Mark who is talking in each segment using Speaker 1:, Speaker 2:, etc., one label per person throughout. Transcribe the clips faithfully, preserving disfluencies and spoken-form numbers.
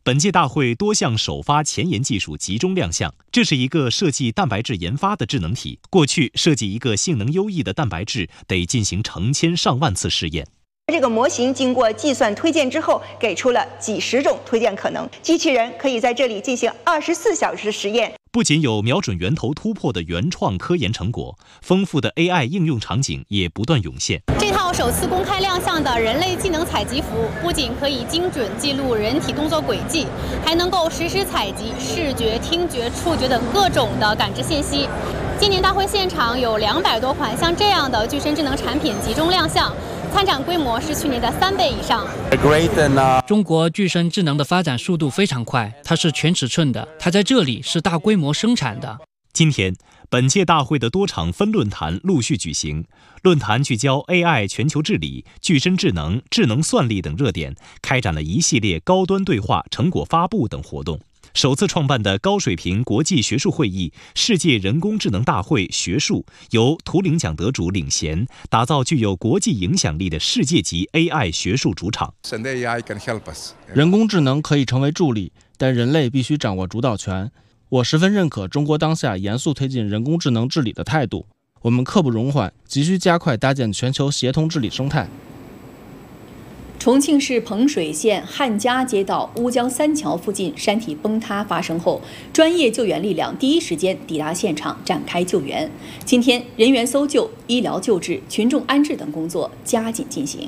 Speaker 1: 本届大会多项首发前沿技术集中亮相，这是一个设计蛋白质研发的智能体。过去设计一个性能优异的蛋白质得进行成千上万次试验。
Speaker 2: 这个模型经过计算推荐之后，给出了几十种推荐可能。机器人可以在这里进行二十四小时实验。
Speaker 1: 不仅有瞄准源头突破的原创科研成果，丰富的 A I 应用场景也不断涌现。
Speaker 3: 这套首次公开亮相的人类技能采集服，不仅可以精准记录人体动作轨迹，还能够实时采集视觉、听觉、触觉等各种的感知信息。今年大会现场有两百多款像这样的具身智能产品集中亮相。参展规模是去年的三倍以上。
Speaker 4: 中国具身智能的发展速度非常快，它是全尺寸的，它在这里是大规模生产的。
Speaker 1: 今天，本届大会的多场分论坛陆续举行，论坛聚焦 A I 全球治理、具身智能、智能算力等热点，开展了一系列高端对话、成果发布等活动。首次创办的高水平国际学术会议——世界人工智能大会学术，由图灵奖得主领衔，打造具有国际影响力的世界级 A I 学术主场。
Speaker 5: 人工智能可以成为助力，但人类必须掌握主导权。我十分认可中国当下严肃推进人工智能治理的态度，我们刻不容缓，急需加快搭建全球协同治理生态。
Speaker 6: 重庆市彭水县汉家街道乌江三桥附近山体崩塌发生后，专业救援力量第一时间抵达现场展开救援。今天，人员搜救、医疗救治、群众安置等工作加紧进行。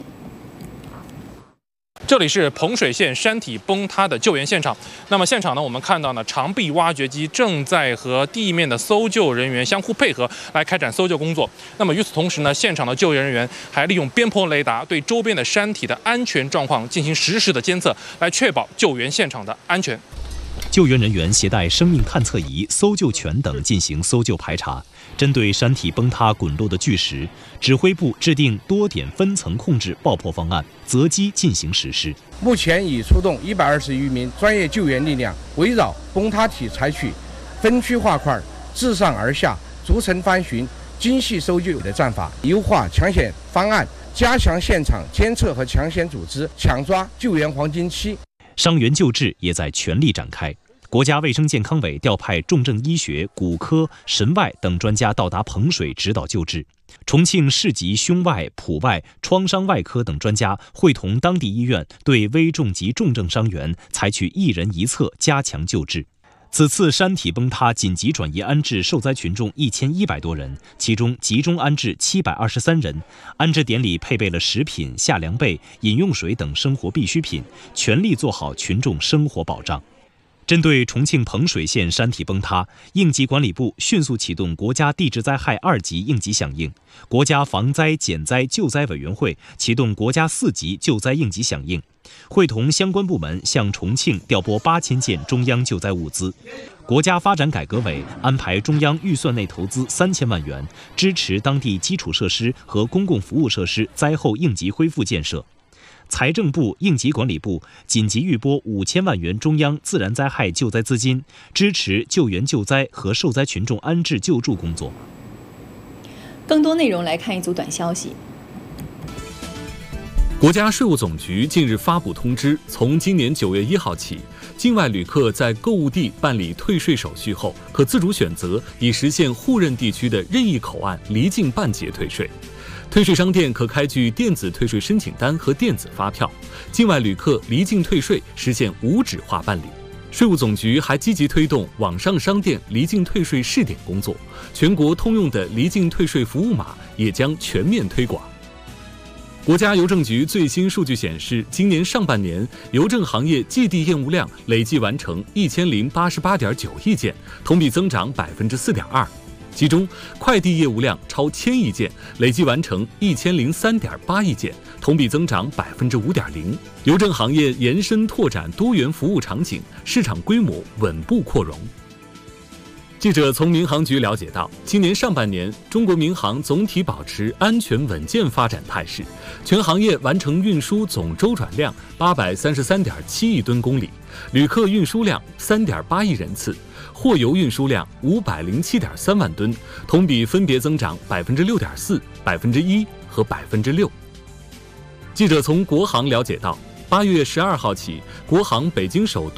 Speaker 7: 这里是彭水县山体崩塌的救援现场。那么现场呢，我们看到呢，长臂挖掘机正在和地面的搜救人员相互配合来开展搜救工作。那么与此同时呢，现场的救援人员还利用边坡雷达对周边的山体的安全状况进行实时的监测，来确保救援现场的安全。
Speaker 1: 救援人员携带生命探测仪、搜救犬等进行搜救排查。针对山体崩塌滚落的巨石，指挥部制定多点分层控制爆破方案，择机进行实施。
Speaker 8: 目前已出动一百二十余名专业救援力量，围绕崩塌体采取分区划块、自上而下、逐层翻寻、精细搜救的战法，优化抢险方案，加强现场监测和抢险组织，抢抓救援黄金期。
Speaker 1: 伤员救治也在全力展开。国家卫生健康委调派重症医学、骨科、神外等专家到达彭水指导救治。重庆市级胸外、普外、创伤外科等专家会同当地医院对危重及重症伤员采取一人一策，加强救治。此次山体崩塌紧急转移安置受灾群众一千一百多人，其中集中安置七百二十三人。安置点里配备了食品、夏凉被、饮用水等生活必需品，全力做好群众生活保障。针对重庆彭水县山体崩塌，应急管理部迅速启动国家地质灾害二级应急响应，国家防灾减灾救灾委员会启动国家四级救灾应急响应，会同相关部门向重庆调拨八千件中央救灾物资。国家发展改革委安排中央预算内投资三千万元，支持当地基础设施和公共服务设施灾后应急恢复建设。财政部、应急管理部紧急预拨五千万元中央自然灾害救灾资金，支持救援救灾和受灾群众安置救助工作。
Speaker 6: 更多内容来看一组短消息。
Speaker 9: 国家税务总局近日发布通知，从今年九月一号起，境外旅客在购物地办理退税手续后，可自主选择已实现互认地区的任意口岸离境办结退税。退税商店可开具电子退税申请单和电子发票，境外旅客离境退税实现无纸化办理。税务总局还积极推动网上商店离境退税试点工作，全国通用的离境退税服务码也将全面推广。国家邮政局最新数据显示，今年上半年邮政行业寄递业务量累计完成一千零八十八点九亿件，同比增长百分之四点二。其中，快递业务量超千亿件，累计完成一千零三点八亿件，同比增长百分之五点零。邮政行业延伸拓展多元服务场景，市场规模稳步扩容。记者从民航局了解到，今年上半年，中国民航总体保持安全稳健发展态势，全行业完成运输总周转量八百三十三点七亿吨公里，旅客运输量三点八亿人次，货邮运输量五百零七点三万吨，同比分别增长百分之六点四、百分之一和百分之六。记者从国航了解到，八月十二号起，国航北京首都